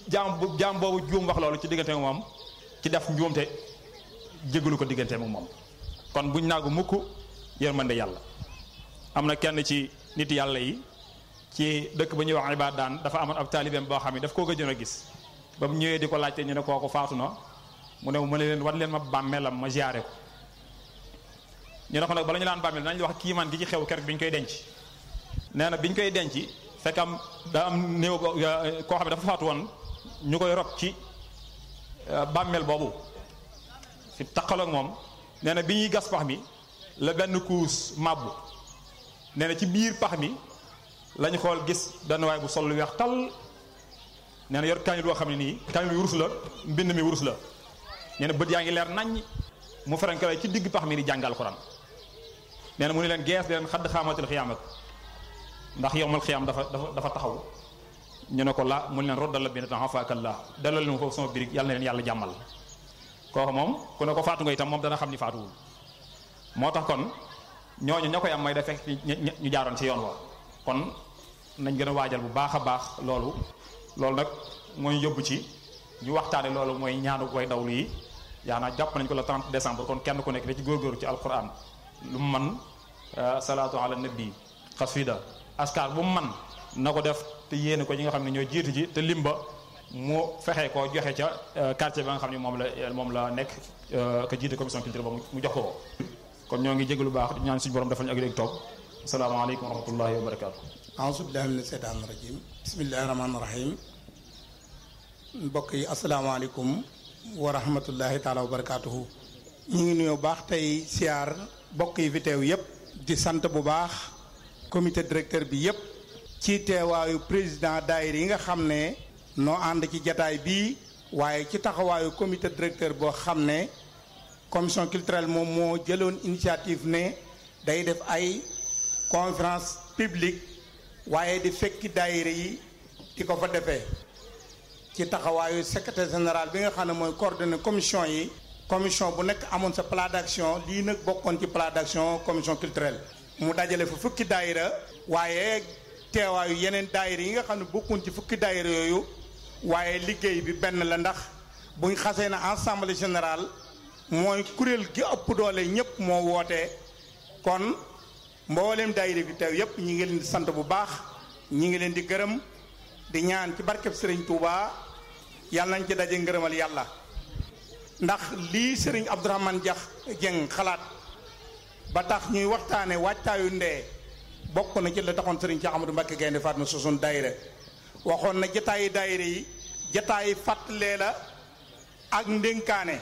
jaam boobu juum wax loolu ci diggante moom ci def njuumte jégalu ko diggante moom kon buñ naagu mukk yërmande yàlla. am na kenn ci nit yàlla yi ci dëkk ba ñuy wax Ibadan dafa amoon ab taalibeem boo xam ne daf koo gëjoon a gis ba mu ñëwee di ko laajte ñu ne kooku faatu na mu ne leen wan leen ma bàmmeelam ma ziyaare ko ñu ne ko nag bala ñu laan bàmmeel nañ wax kiimaan gi ci xew keroog bi ñu koy denc. nee na bi ñu koy denc fekk daa am néew koo xam ne dafa faatu woon ñu koy rob ci bàmmeel boobu fi taqaloo ak moom nee na bi ñuy gas pax mi la benn kuus màbbu nee na ci biir pax mi lañu xool gis benn waay bu sol lu weex tal nee na yor kaamil boo xam ne nii kaamil bi wurus la mbind mi wurus la nee na bët yaa ngi leer naññ mu ferenkale ci digg pax mi di jàngal Alxuraan nee na mu ne leen gees leen xadd xaamatil xiyaam ak ndax yowmal xiyaam dafa taxaw ñu ne ko la mu ne leen roddal la benn temps xafaakallah delloo leen ma foofu sama birig yàlla na leen yàlla jàmmal kooku moom ku ne ko faatu nga itam moom dana xam ni faatuwul moo tax kon ñooñu ña koy am may da fekk ñu jaaroon ci yoon wa kon nañ gën a waajal bu baax a baax loolu nag mooy yóbbu ci ñu waxtaane loolu mooy ñaanu way dawlu yi yaa naa jàpp nañ ko le 30 décembre kon kenn ku nekk da ci góorgóorlu ci alquran lu mu man salaatu ala nabi xasida askar bu mu man na ko def te yéene ko ñi nga xam ne ñoo jiitu ji te limba mu fexe koo joxe ca quartier ba nga xam ne moom la nekk ka jiite commission culture ba mu jox ko kon ñoo ngi jégalu baax di ñaan suñu borom defal ñu ak léegi toog asalaamaaleykum wa rahmatullahi wa barakaatu. a'uuzu billahi mina shaytaani rajiim bismillahi rahmaani rahiim mbokk yi asalaamaaleykum wa rahmatullahi taala wa barakaatuhu. ñu ngi nuyoo baax tey siyaar mbokk yi fi teew yépp di sant bu baax comité directeur bi yépp ci teewaayu président daayira yi nga xam ne noo ànd ci jataay bii waaye ci taxawaayu comité directeur boo xam ne commission culturelle moom moo jëloon initiative ne day def ay conférence publique waaye di fekki daayira yi di ko fa defee ci taxawaayu secrétaire général bi nga xam ne mooy coordonné commission yi. commission bu nekk amoon sa plan d'action lii nag bokkoon ci plan d'action commission culturelle mu dajale fa fukki daayira waaye teewaayu yeneen daayira yi nga xam ne bokkoon ci fukki daayira yooyu waaye liggéey bi benn la ndax buñ xasee na assemblée générale mooy kuréel gi ëpp doole ñëpp moo wootee kon mboolem daayira bi teew yépp ñi ngi leen di sant bu baax ñi ngi leen di gërëm di ñaan ci barkeb Serigne Touba yàlla nañ ci daje ngërëmal yàlla ndax lii Serigne Abdourahmane Dieng xalaat ba tax ñuy waxtaane waajtaayu ndee bokk na ci la taxoon Serigne Cheikh Amadou Mbacké Gaïndé Fatma sosoon daayira waxoon na jataayi daayira yi jataayi fàttalee la ak ndénkaane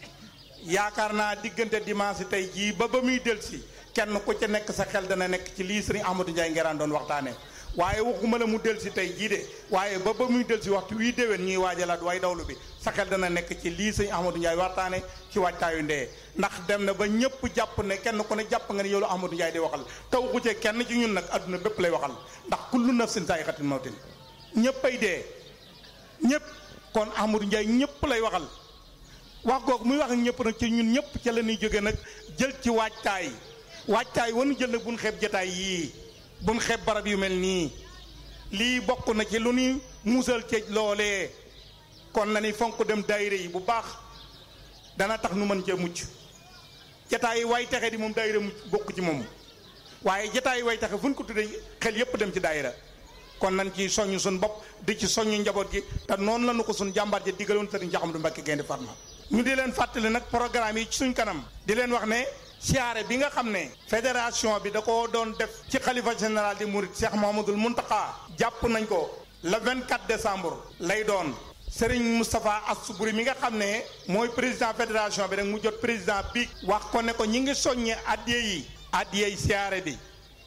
yaakaar naa diggante dimanche tey jii ba muy delsi kenn ku ca nekk sa xel dana nekk ci lii Serigne Ahmadou Ndiaye Nguerane doon waxtaane waaye waxuma la mu delsi tey jii de waaye ba muy delsi waxtu wii déwén ñuy waajalaat way dawlu bi sa xel dana nekk ci lii Serigne Ahmadou Ndiaye waxtaane ci waajtaayu ndee ndax dem na ba ñëpp jàpp ne kenn ku ne jàpp nga ne yow la Ahmadou Ndiaye di waxal taw ku ci kenn ci ñun nag adduna bépp lay waxal ndax kullu nafsin zaa'iqatul mawtin ñëppay dee ñëpp kon Ahmadou Ndiaye ñëpp lay waxal wax googu muy wax ak ñëpp nag ci ñun ñëpp ca la ñuy jóge nag jël ci waajtaay wanu jël nag buñ xeeb jataay yii buñ xeeb barab yu mel nii lii bokk na ci lu ñuy muusal ci loolee kon na ni fonk dem daayira yi bu baax dana tax nu mën cee mucc jataay yi way taxe di moom daayira mucc bokk ci moom waaye jataay yi way taxe fu ñu ko tuddee xel yépp dem ci daayira kon nañ ci soññ suñ bopp di ci soññ njaboot gi te noonu la nu ko suñ jàmbaar ja digaloon Serigne Cheikh Amadou Mbacké Gaïndé Fatma ñu di leen fàttali nag programme yi ci suñ kanam di leen wax ne siyaare bi nga xam ne fédération bi da ko doon def ci xalifa général di Mouride Cheikh Mouhamadoul Mountakha jàpp nañ ko le 24 décembre lay doon Serigne Moustapha Assoubri mi nga xam ne mooy président fédération bi rek mu jot président bi wax ko ne ko ñi ngi soññee addiyey siyaare bi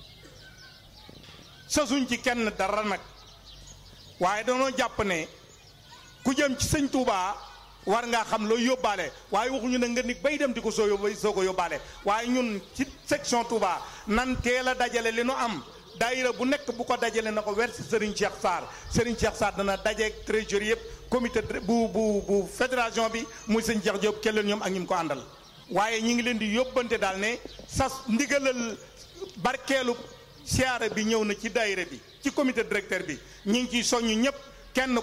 sasuñ ci kenn dara nag waaye dañoo jàpp ne ku jëm ci sëñ Touba war ngaa xam looy yóbbaale waaye waxuñu ne nga ni bay dem di ko soo ko yóbbaale waaye ñun ci section Touba nan teel a dajale li nu am daayira bu nekk bu ko dajale na ko wersi Serigne Cheikh Sarr dana dajeeg trésorier yëpp comité bu fédération bi muy sëñ Cheikh Diop kelleel ñoom ak ñi mu ko àndal waaye ñi ngi leen di yóbbante daal ne sas ndigalal barkeelu siyaare bi ñëw na ci daayira bi ci comité directeur bi ñi ngi ciy soññ ñëpp kenn